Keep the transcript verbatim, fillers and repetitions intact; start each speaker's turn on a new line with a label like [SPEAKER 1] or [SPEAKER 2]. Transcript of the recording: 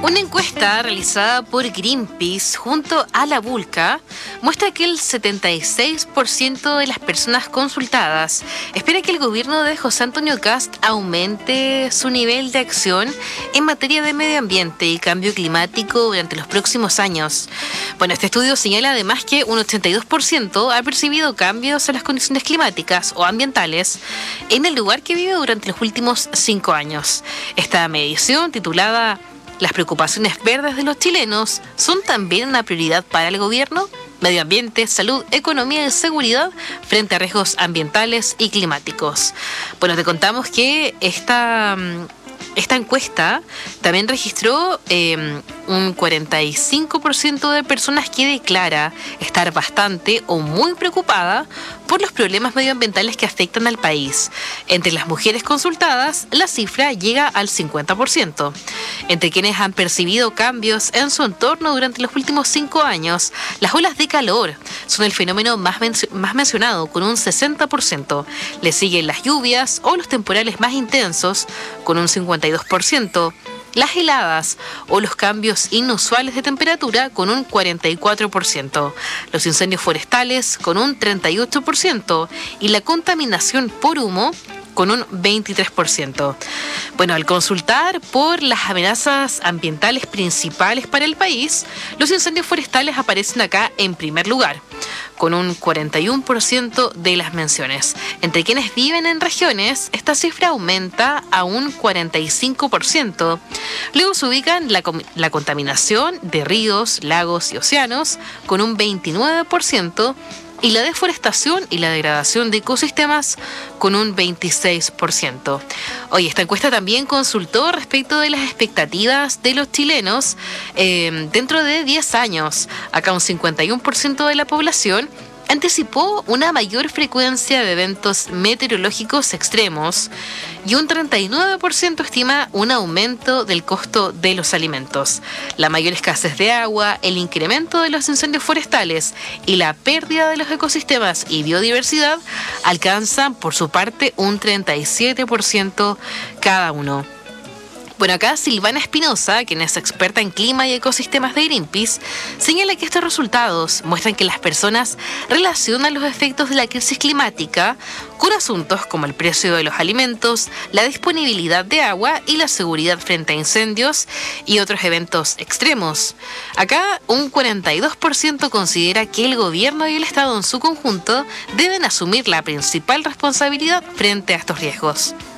[SPEAKER 1] Una encuesta realizada por Greenpeace junto a la Vulca muestra que el setenta y seis por ciento de las personas consultadas espera que el gobierno de José Antonio Kast aumente su nivel de acción en materia de medio ambiente y cambio climático durante los próximos años. Bueno, este estudio señala además que un ochenta y dos por ciento ha percibido cambios en las condiciones climáticas o ambientales en el lugar que vive durante los últimos cinco años. Esta medición, titulada ¿Las preocupaciones verdes de los chilenos son también una prioridad para el gobierno? Medio ambiente, salud, economía y seguridad frente a riesgos ambientales y climáticos. Bueno, te contamos que esta, esta encuesta también registró eh, un cuarenta y cinco por ciento de personas que declara estar bastante o muy preocupada por los problemas medioambientales que afectan al país. Entre las mujeres consultadas, la cifra llega al cincuenta por ciento. Entre quienes han percibido cambios en su entorno durante los últimos cinco años, las olas de calor son el fenómeno más, men- más mencionado, con un sesenta por ciento. Le siguen las lluvias o los temporales más intensos, con un cincuenta y dos por ciento. Las heladas o los cambios inusuales de temperatura con un cuarenta y cuatro por ciento, los incendios forestales con un treinta y ocho por ciento y la contaminación por humo con un veintitrés por ciento. Bueno, al consultar por las amenazas ambientales principales para el país, los incendios forestales aparecen acá en primer lugar, con un cuarenta y uno por ciento de las menciones. Entre quienes viven en regiones, esta cifra aumenta a un cuarenta y cinco por ciento. Luego se ubican la, la contaminación de ríos, lagos y océanos, con un veintinueve por ciento, y la deforestación y la degradación de ecosistemas con un veintiséis por ciento. Oye, esta encuesta también consultó respecto de las expectativas de los chilenos eh, dentro de diez años. Acá un cincuenta y uno por ciento de la población anticipó una mayor frecuencia de eventos meteorológicos extremos y un treinta y nueve por ciento estima un aumento del costo de los alimentos. La mayor escasez de agua, el incremento de los incendios forestales y la pérdida de los ecosistemas y biodiversidad alcanzan por su parte un treinta y siete por ciento cada uno. Bueno, acá Silvana Espinosa, quien es experta en clima y ecosistemas de Greenpeace, señala que estos resultados muestran que las personas relacionan los efectos de la crisis climática con asuntos como el precio de los alimentos, la disponibilidad de agua y la seguridad frente a incendios y otros eventos extremos. Acá un cuarenta y dos por ciento considera que el gobierno y el Estado en su conjunto deben asumir la principal responsabilidad frente a estos riesgos.